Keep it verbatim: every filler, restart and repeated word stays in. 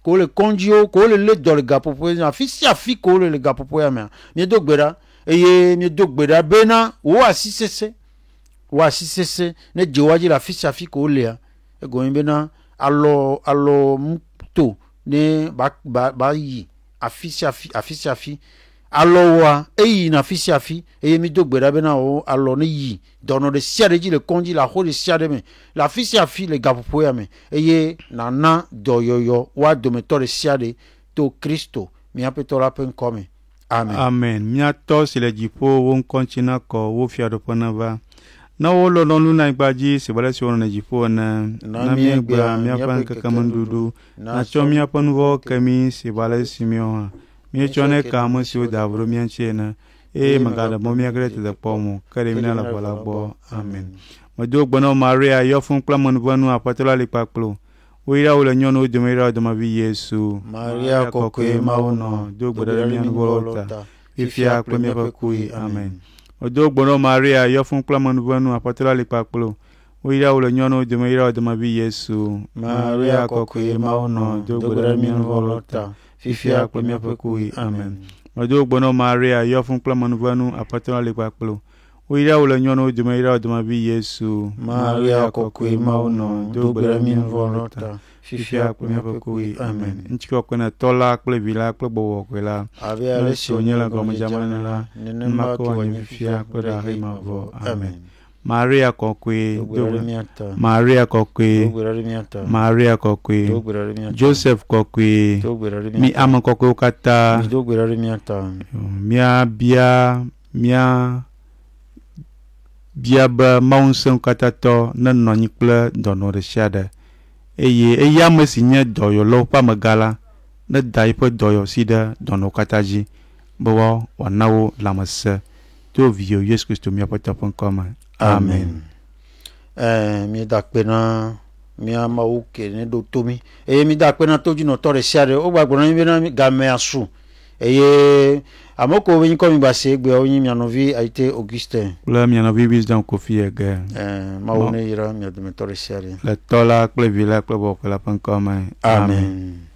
ko le konjio ko le le do le gapopo na fi si afi ko le le gapopo ya me mi do gbera eye mi do gbera bena wo asisese wo asisese ne jewaji la fi si afi ko le ya e go bena alo alo mto ne ba ba, ba yi afi si afi afi si afi alo wa eyi na fi si afi eye mi do gbera bena o alo ne yi dono de sia de ji le konji la ho de sia de me la fi si afi le gapopo ya me eye nana doyoyo wa do me to de sia de to Kristo mi apeto la pen come amen amen mia to sile jipo won konchina ko wo fia do ponava na wo lo lonu na igbaji se bale si won na jipo na na mi gba mi apan ka kamandudu na cho mi apan vo kami se bale si mi o mi chone ka mo si o davro mi anchena e magada mo mi agrete da pomo kare mi na la bola bo amen mo do gbono Maria yo fun plamon vanu apatola le paklo Wira ule nyono udumira uduma vi Yesu Maria kokwe mauno do gbodare mi anu volota ifia kwemi pakui amen odo gbono Maria yo fun plamon vanu apatola le paklo Wira ule nyono udumira uduma vi Yesu Maria kokwe mauno do gbodare mi anu volota ifia kwemi pakui amen odo gbono Maria yo fun plamon vanu apatola le paklo Wira ule nyono udumira uduma vi Yesu Maria kokwe mauno do gbodare mi anu volota fifia kwemi pakui amen nchiko kwena tola kple vila kple bowo kwela avia le sonyela gomo jamana la nenema ko ko ni ni fifia kple rahima vo amen amen Maria kokwe do gbodare mi ata Maria do kokwe gbodare mi ata Maria do kokwe gbodare mi ata Joseph kokwe do gbodare mi mi ama kokwe kata mi do gbodare mi ata mia bia mia bia ba maunsen kata to na nonyi kple dono de shade eye eya me si nye doyo lo pa magala na dai po doyo sida dono kata ji bo wa nawo lamase to vio Yesu Kristo mi apota pon koma amen eh mi da pena mi ama o ke ne do tomi e mi da pena to jino to re siare o gbagbo na mi na ga me asu eye amoko wen ko mi ba se gbe o yin mi anovi aite Augustin la mi anovi wisdom kofi ege eh ma o ne ira mi do me to re siare la tola kple vila kple bo kala pon koma amen